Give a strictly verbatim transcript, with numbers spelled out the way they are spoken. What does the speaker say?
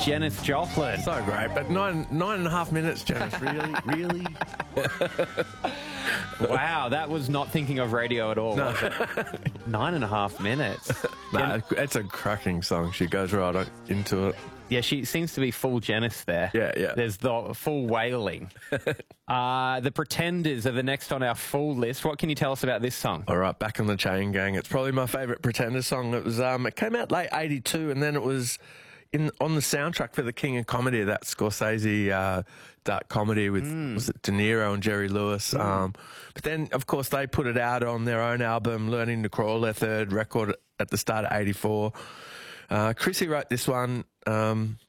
Janis Joplin. So great, but nine nine and a half minutes, Janice. Really, really. Wow, that was not thinking of radio at all. No. Was it? Nine and a half minutes. Nah, it's a cracking song. She goes right into it. Yeah, she seems to be full Janis there. Yeah, yeah. There's the full wailing. uh, the Pretenders are the next on our full list. What can you tell us about this song? All right, Back on the Chain Gang. It's probably my favourite Pretenders song. It was um, it came out late eighty-two, and then it was in on the soundtrack for The King of Comedy, that Scorsese uh, dark comedy with mm. was it De Niro and Jerry Lewis. Mm. Um, but then, of course, they put it out on their own album, Learning to Crawl, their third record at the start of eighty-four. Uh, Chrissy wrote this one. Um,